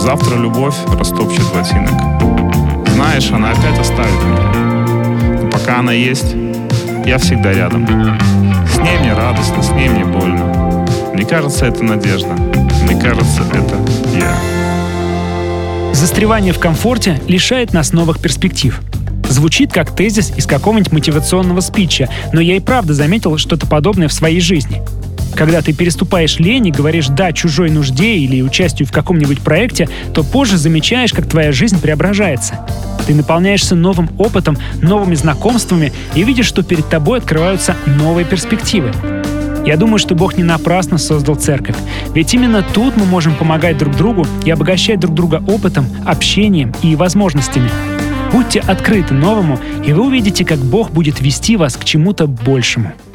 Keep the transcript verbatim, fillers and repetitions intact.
Завтра любовь растопчет ботинок. Знаешь, она опять оставит меня. Но пока она есть, я всегда рядом. С ней мне радостно, с ней мне больно. Мне кажется, это надежда. Мне кажется, это я. Застревание в комфорте лишает нас новых перспектив. Звучит как тезис из какого-нибудь мотивационного спича, но я и правда заметил что-то подобное в своей жизни. Когда ты переступаешь лень и говоришь «да» чужой нужде или участию в каком-нибудь проекте, то позже замечаешь, как твоя жизнь преображается. Ты наполняешься новым опытом, новыми знакомствами и видишь, что перед тобой открываются новые перспективы. Я думаю, что Бог не напрасно создал церковь. Ведь именно тут мы можем помогать друг другу и обогащать друг друга опытом, общением и возможностями. Будьте открыты новому, и вы увидите, как Бог будет вести вас к чему-то большему.